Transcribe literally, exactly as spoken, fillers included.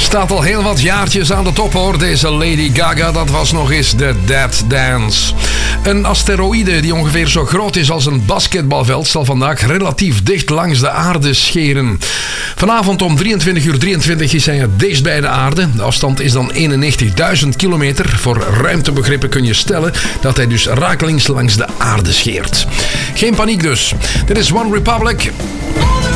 Staat al heel wat jaartjes aan de top hoor, deze Lady Gaga. Dat was nog eens de Dead Dance. Een asteroïde die ongeveer zo groot is als een basketbalveld zal vandaag relatief dicht langs de aarde scheren. Vanavond om drieëntwintig uur drieëntwintig is hij het dichtst bij de aarde. De afstand is dan eenennegentigduizend kilometer. Voor ruimtebegrippen kun je stellen dat hij dus rakelings langs de aarde scheert. Geen paniek dus. Dit is One Republic.